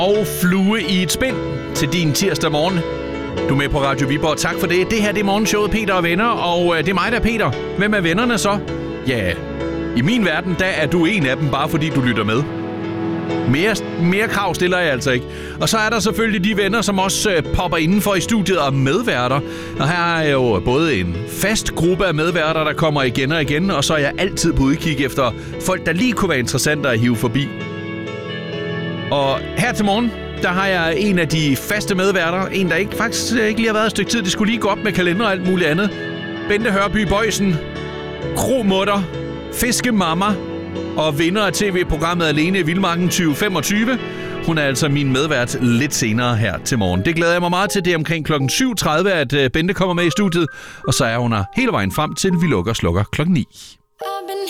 og flue i et spind til din tirsdag morgen. Du er med på Radio Viborg. Tak for det. Det her det er morgenshowet Peter og Venner, og det er mig, der er Peter. Hvem er vennerne så? Ja, i min verden, der er du en af dem, bare fordi du lytter med. Mere krav stiller jeg altså ikke. Og så er der selvfølgelig de venner, som også popper indenfor i studiet og medværter. Og her er jo både en fast gruppe af medværter, der kommer igen og igen, og så er jeg altid på udkig efter folk, der lige kunne være interessante at hive forbi. Og her til morgen, der har jeg en af de faste medværter. En, der faktisk ikke lige har været et stykke tid. Det skulle lige gå op med kalender og alt muligt andet. Bente Hørby Bøjsen, kromutter, fiskemamma og vinder af tv-programmet Alene i Vildmarken 2025. Hun er altså min medvært lidt senere her til morgen. Det glæder jeg mig meget til. Det er omkring klokken 7.30, at Bente kommer med i studiet. Og så er hun her hele vejen frem til vi lukker slukker klokken 9.